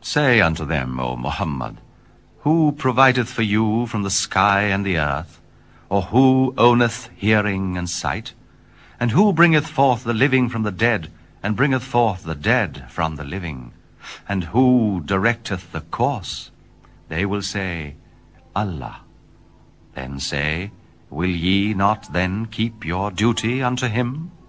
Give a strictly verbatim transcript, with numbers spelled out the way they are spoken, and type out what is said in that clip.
Say unto them, O Muhammad, who provideth for you from the sky and the earth? Or who owneth hearing and sight? And who bringeth forth the living from the dead, and bringeth forth the dead from the living? And who directeth the course? They will say, Allah. Then say, will ye not then keep your duty unto him?